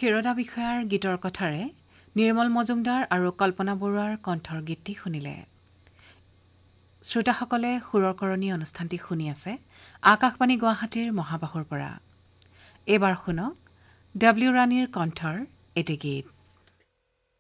ক্ষীৰদা বিষয়াৰ গীতৰ কথাৰে নিৰ্মল মজুমদাৰ আৰু কল্পনা বৰুৱাৰ কণ্ঠৰ গীতটি শুনিলে। শ্ৰোতাসকলে সুৰকৰণী অনুষ্ঠানটি শুনি আছে আকাশবাণী গুৱাহাটীৰ মহাবাহুৰ পৰা। এইবাৰ শুনক ডব্লিউ ৰাণীৰ কণ্ঠৰ এটি গীত।